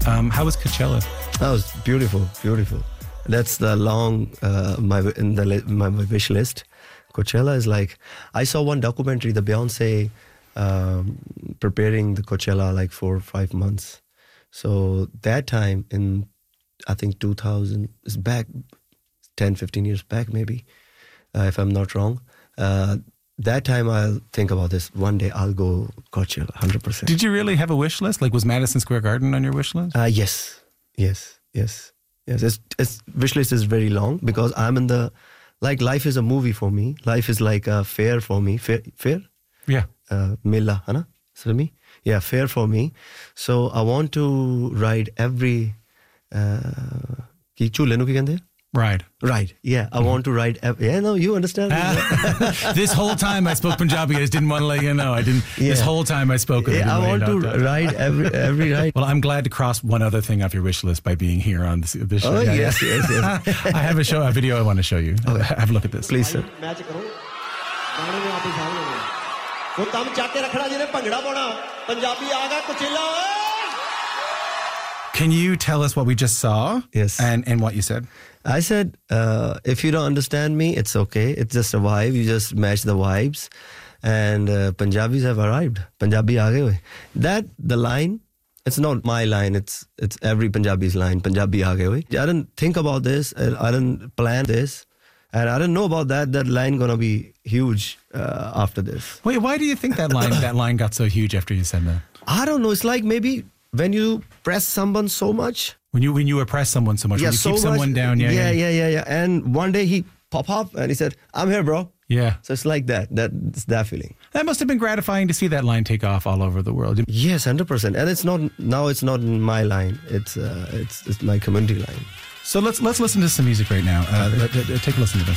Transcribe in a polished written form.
How was Coachella? That was beautiful, beautiful. That's the long my wish list. Coachella is like, I saw one documentary, the Beyonce preparing the Coachella like 4 or 5 months. So that time in, I think 2000, is back 10, 15 years back maybe, if I'm not wrong. That time I'll think about this. One day I'll go Coachella, 100%. Did you really have a wish list? Like, was Madison Square Garden on your wish list? Yes. It's wish list is very long because I'm in the, like, life is a movie for me. Life is like a fair for me. Fair? Yeah. Mela, है ना? For me? Yeah, fair for me. So I want to ride every... Ride. Yeah, I want to ride. Yeah, no, you understand. This whole time I spoke Punjabi. I just didn't want to let you know. I didn't. Yeah. This whole time I spoke. I want to ride every ride. Well, I'm glad to cross one other thing off your wish list by being here on this show. Oh, yes. I have a video I want to show you. Okay. Have a look at this. Please, sir. Can you tell us what we just saw? Yes. And what you said? I said, if you don't understand me, it's okay. It's just a vibe. You just match the vibes. And Punjabis have arrived. Punjabi aa gaye hoye. That, the line, it's not my line. It's every Punjabi's line. Punjabi aa gaye hoye. I didn't think about this. I didn't plan this. And I didn't know about that. That line going to be huge after this. Wait, why do you think that line got so huge after you said that? I don't know. It's like maybe when you press someone so much. When you oppress someone so much, when you keep someone down. Yeah. And one day he pop up and he said, I'm here, bro. Yeah. So it's like that. It's that feeling. That must have been gratifying to see that line take off all over the world. Yes, 100%. And it's not my line. It's my community line. So let's listen to some music right now. Take a listen to this.